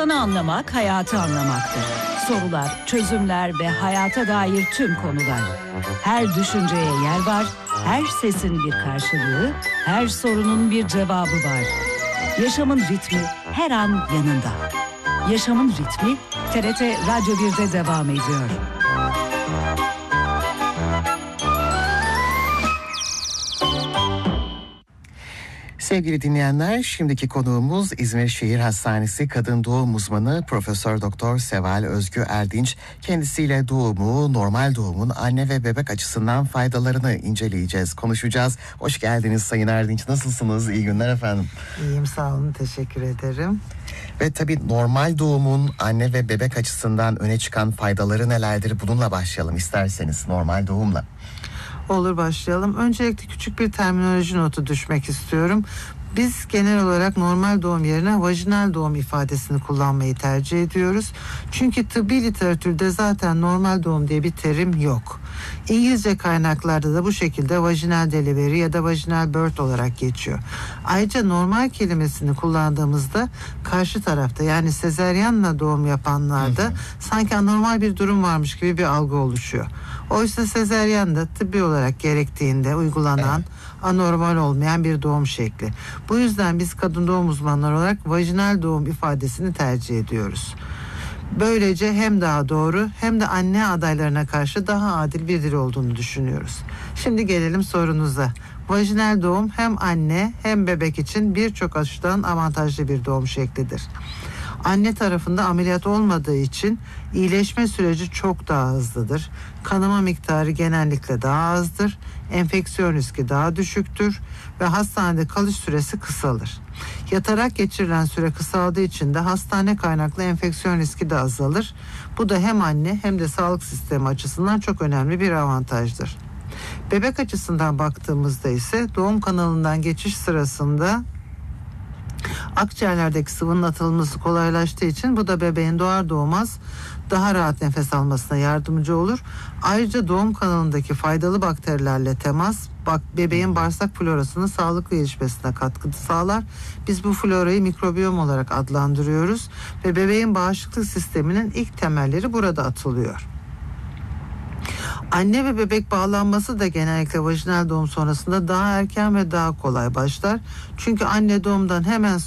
İnsanı anlamak, hayatı anlamaktır. Sorular, çözümler ve hayata dair tüm konular. Her düşünceye yer var, her sesin bir karşılığı, her sorunun bir cevabı var. Yaşamın ritmi her an yanında. Yaşamın ritmi TRT Radyo 1'de devam ediyor. Sevgili dinleyenler, şimdiki konuğumuz İzmir Şehir Hastanesi Kadın Doğum Uzmanı Profesör Doktor Seval Özgü Erdinç. Kendisiyle doğumu, normal doğumun anne ve bebek açısından faydalarını inceleyeceğiz, konuşacağız. Hoş geldiniz Sayın Erdinç. Nasılsınız? İyi günler efendim. İyiyim, sağ olun, teşekkür ederim. Ve tabii normal doğumun anne ve bebek açısından öne çıkan faydaları nelerdir? Bununla başlayalım isterseniz, normal doğumla. Olur, başlayalım. Öncelikle küçük bir terminoloji notu düşmek istiyorum. Biz genel olarak normal doğum yerine vajinal doğum ifadesini kullanmayı tercih ediyoruz. Çünkü tıbbi literatürde zaten normal doğum diye bir terim yok. İngilizce kaynaklarda da bu şekilde vaginal delivery ya da vaginal birth olarak geçiyor. Ayrıca normal kelimesini kullandığımızda karşı tarafta, yani sezaryenle doğum yapanlarda sanki anormal bir durum varmış gibi bir algı oluşuyor. Oysa sezaryen de tıbbi olarak gerektiğinde uygulanan anormal olmayan bir doğum şekli. Bu yüzden biz kadın doğum uzmanları olarak vajinal doğum ifadesini tercih ediyoruz. Böylece hem daha doğru hem de anne adaylarına karşı daha adil bir dil olduğunu düşünüyoruz. Şimdi gelelim sorunuza. Vajinal doğum hem anne hem bebek için birçok açıdan avantajlı bir doğum şeklidir. Anne tarafında ameliyat olmadığı için iyileşme süreci çok daha hızlıdır. Kanama miktarı genellikle daha azdır. Enfeksiyon riski daha düşüktür ve hastanede kalış süresi kısalır. Yatarak geçirilen süre kısaldığı için de hastane kaynaklı enfeksiyon riski de azalır. Bu da hem anne hem de sağlık sistemi açısından çok önemli bir avantajdır. Bebek açısından baktığımızda ise doğum kanalından geçiş sırasında akciğerlerdeki sıvının atılması kolaylaştığı için bu da bebeğin doğar doğmaz daha rahat nefes almasına yardımcı olur. Ayrıca doğum kanalındaki faydalı bakterilerle temas bebeğin bağırsak florasının sağlıklı gelişmesine katkı sağlar. Biz bu florayı mikrobiyom olarak adlandırıyoruz ve bebeğin bağışıklık sisteminin ilk temelleri burada atılıyor. Anne ve bebek bağlanması da genellikle vajinal doğum sonrasında daha erken ve daha kolay başlar. Çünkü anne doğumdan hemen